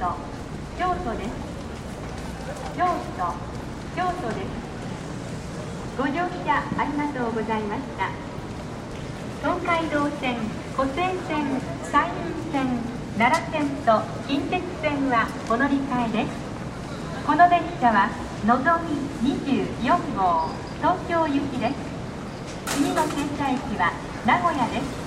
京都です。京都です。ご乗車ありがとうございました。東海道線、湖西線、山陰線、奈良線と近鉄線はお乗り換えです。この列車はのぞみ24号東京行きです。次の停車駅は名古屋です。